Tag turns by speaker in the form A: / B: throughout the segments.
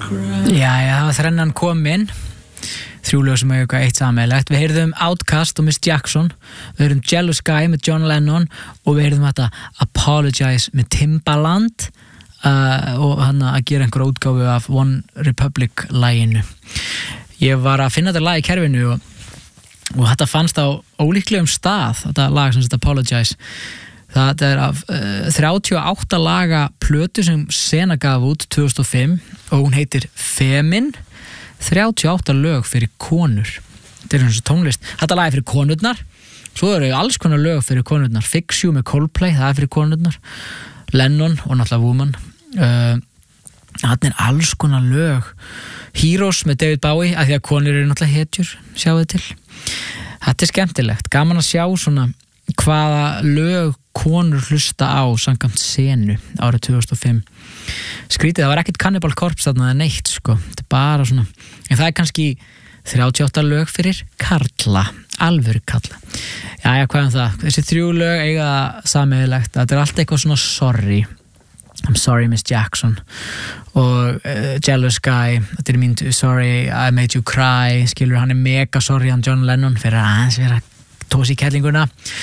A: Já, það var þrennan komin. 3 lög sem eiga eitt sameiginlegt. Við heyrðum Outkast og Miss Jackson, við heyrðum Jealous Guy með John Lennon og við heyrðum þetta Apologize með Timbaland og hann að gera einhver útgáfu af One Republic laginu. Ég var að finna þetta lag í kerfinu og þetta fannst á ólíklegum stað, þetta lag sem þetta Apologize. Það er af 38 laga plötu sem Sena gaf út 2005 og hún heitir Femin. 38 lög fyrir konur. Þetta er eins og tónlist. Þetta lag er fyrir konurnar. Svo eru alls konar lög fyrir konurnar. Fix You með Coldplay, það er fyrir konurnar. Lennon og náttúrulega Woman. Þarna er alls konar lög. Heroes með David Bowie, af því að konur eru náttúrulega hetjur, sjáu þið til. Þetta er skemmtilegt. Gaman að sjá svona hvaða lög konur hlusta á samkvæmt Senu árið 2005. Skrítið, það var ekkert Cannibal Corpse þarna eða neitt, sko. Þetta er bara svona, en það er kannski 38 lög fyrir karla, alvöru karla. Jæja, hvað það? Þessi 3 lög eiga sameiginlegt. Þetta er allt eitthvað svona sorry. I'm sorry Miss Jackson og Jealous Guy, þetta er mín Sorry I Made You Cry, skilur, hann er mega sorry hann John Lennon fyrir að aðeins vera tósi í kellinguna.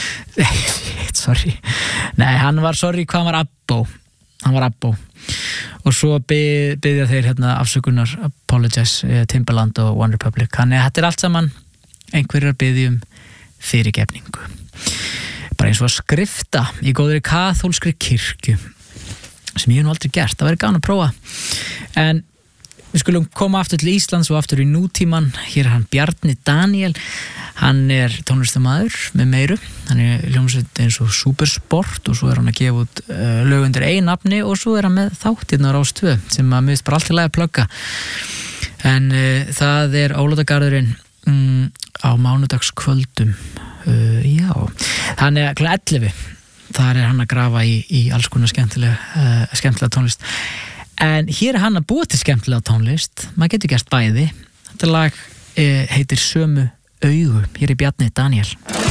A: Sorry. Nei, hann var sorry hvað hann var Abbo. Hann var Abbo. Og svo byggja þeir hérna afsökunar Apologize, Timbaland og One Republic. Þannig að þetta er allt saman einhverjar biðjum fyrirgefningu. Bara eins og að skrifta í góðri kaþólskri kirkju sem ég hef nú aldrei gert. Það væri gaman að prófa. En við skulum koma aftur til Íslands og aftur í nútíman. Hér er hann Bjarni Daniel. Hann er tónlistarmaður með meiru. Hann er hljómsveit eins og Supersport og svo er hann að gefa út lög undir eigin nafni og svo er hann með þáttirna á Rás 2 sem að miðst bara allt í lagi að plugga. En það er Ólafsgarðurinn á mánudagskvöldum. Já, hann er kl. 11. Þar er hann að grafa í alls konar skemmtilega tónlist. En hér er hann að búa til skemmtilega tónlist. Maður getur gert bæði. Þetta lag heitir Sömu augu. Hér er Bjarni Daniel.